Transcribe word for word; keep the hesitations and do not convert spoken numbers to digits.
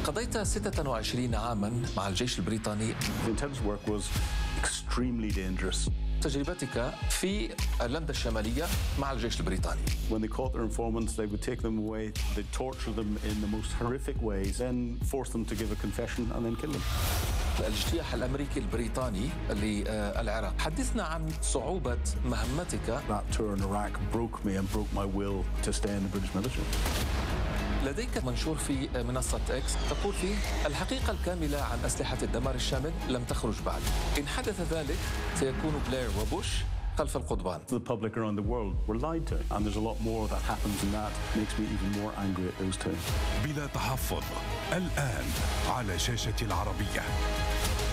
قضيت ستة وعشرين عاما مع الجيش البريطاني. The intelligence work was extremely dangerous. تجربتك في ايرلندا الشمالية مع الجيش البريطاني. When they caught their informants, they would take them away, they'd torture them in the most horrific ways, then force them to give a confession and then kill them. الاجتياح الأمريكي البريطاني للعراق، حدثنا عن صعوبة مهمتك. That tour in Iraq broke me and broke my will to stay in the British military. لديك منشور في منصة إكس تقول فيه الحقيقة الكاملة عن أسلحة الدمار الشامل لم تخرج بعد. إن حدث ذلك سيكون بلير وبوش خلف القضبان. The public around the world were lied to, and there's a lot more that happens, and that makes me even more angry at those two. بلا تحفظ الآن على شاشة العربية.